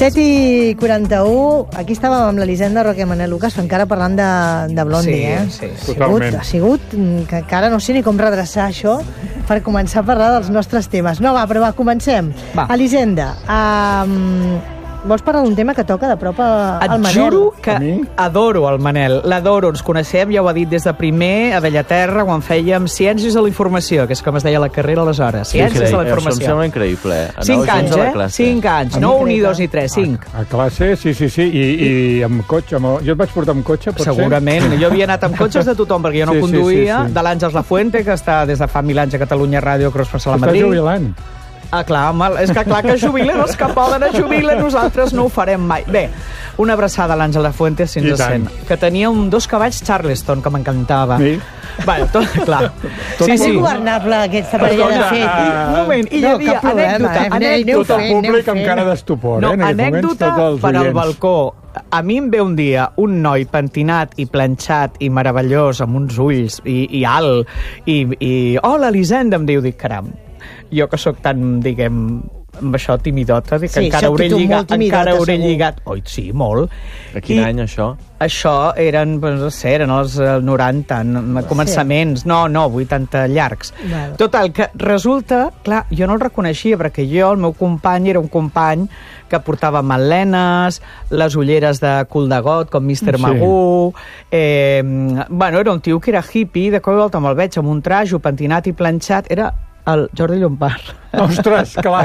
7:41, aquí estàvem amb l'Elisenda Roque Manel Lucas, encara parlant de Blondie, Sí. Ha sigut que encara no sé ni com redreçar això per començar a parlar dels nostres temes. No, va, però va, comencem. Va. Elisenda, vols parlar d'un tema que toca de prop al Manel? Et juro que adoro el Manel, l'adoro, ens coneixem, ja ho ha dit des de primer, a Bellaterra, quan fèiem Ciències de la Informació, que és com es deia la carrera aleshores, Ciències de la Informació. Això em sembla increïble. 5 anys, 5 anys, no 1 ni 2 ni 3, 5. A classe, sí, i amb cotxe. Jo et vaig portar amb cotxe, potser? Segurament, jo havia anat amb cotxes de tothom, perquè jo no conduïa, sí. de l'Àngels Lafuente, que està des de fa 1000 anys a Catalunya Ràdio, Cross-Passar a Madrid. Està jubilant. Clar, home, és que clar que jubilen els que poden jubilar, nosaltres no ho farem mai. Bé, una abraçada a l'Àngel Lafuente, si ens sent, que tenia 2 cavalls Charleston, que m'encantava. Sí. Bueno, clar. És ingovernable aquesta parella de fet. Un moment, i hi havia anècdota. Tot el públic amb cara d'estupor. No, anècdota per al balcó. A mi em ve un dia un noi pentinat i planxat i meravellós, amb uns ulls i alt, i hola, Elisenda, em diu, dic, caram, jo que sóc tan, diguem, amb això timidota, dic, encara hauré lligat. Oi, sí, molt. A quin any, això? Això eren, no sé, eren els 90, començaments, no, 80 llargs. Val. Total, que resulta, clar, jo no el reconeixia, perquè jo, el meu company, era un company que portava melenes, les ulleres de cul de got, com Mr. Magoo. Bueno, era un tio que era hippie, de cop i volta me'l veig amb un trajo pentinat i planxat, era el Jordi Llompart. Ostres, clar,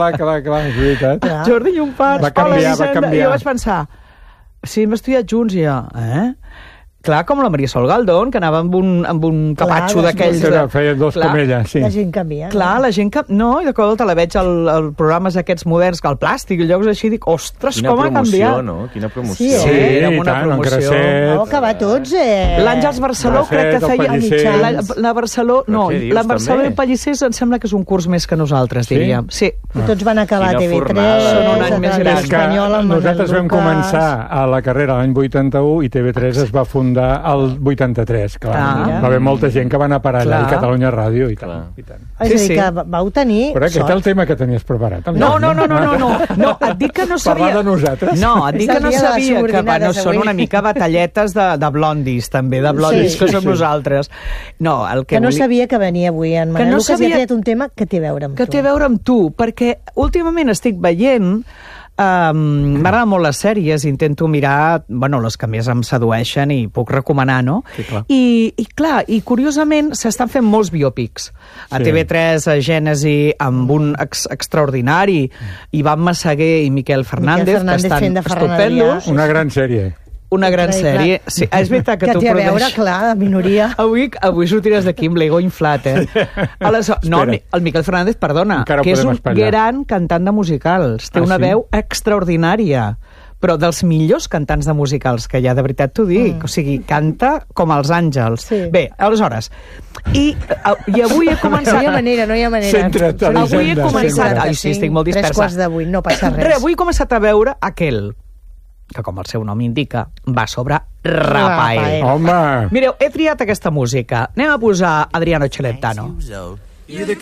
és veritat. Jordi Llompart. Va canviar. I jo vaig pensar, sí, hem estudiat junts, i jo, Clar, com la Maria Sol Galdón, que anava amb un capatxo d'aquells... Feia 2 com ella, sí. La gent canvia. Clar, la gent canvia. No, i de cop la veig als programes aquests moderns, que el plàstic i llocs així, dic, ostres, com ha canviat. Quina promoció, no? Sí, era una promoció. Vau acabar tots, L'Àngels Barceló crec que feia... La Barceló, no, la Barceló i Pallissers em sembla que és un curs més que nosaltres, diríem. Sí. I tots van acabar a TV3, són un any més gran. Nosaltres vam començar a la carrera l'any 81 i TV3 es va fundar el 83, clar. Va haver molta gent que va anar a parar allà, i Catalunya Ràdio i tal. És a dir, que vau tenir però aquest és el tema que tenies preparat. No, et dic que no sabia... Parlar de nosaltres. No, et dic que no sabia que són una mica batalletes de blondis, també, de blondis, que som nosaltres. No, el que no sabia que venia avui en Manel Lucas i ha tret un tema que té a veure amb tu. Que té a veure amb tu, perquè últimament estic veient... M'agraden molt les sèries, intento mirar les que més em sedueixen i puc recomanar, no? Sí, clar. I curiosament s'estan fent molts biòpics. A TV3, a Gènesi, amb un extraordinari, Ivan Massaguer i Miquel Fernández, que estan estupendos. Una gran sèrie. Una gran sèrie. Sí, és veritat que tu té a veure, clar, de minoria. Avui sortiràs d'aquí amb l'ego inflat, No, el Miquel Fernández, perdona, que és un gran cantant de musicals. Té una veu extraordinària, però dels millors cantants de musicals que hi ha, de veritat t'ho dic. O sigui, canta com els àngels. Bé, aleshores, i avui he començat... No hi ha manera. Avui he començat... Ai, sí, estic molt dispersa. 3:15, no passa res. Avui he començat a veure aquell que, com el seu nom indica, va sobre Rafael. Home! Mireu, he triat aquesta música. Anem a posar Adriano Celentano.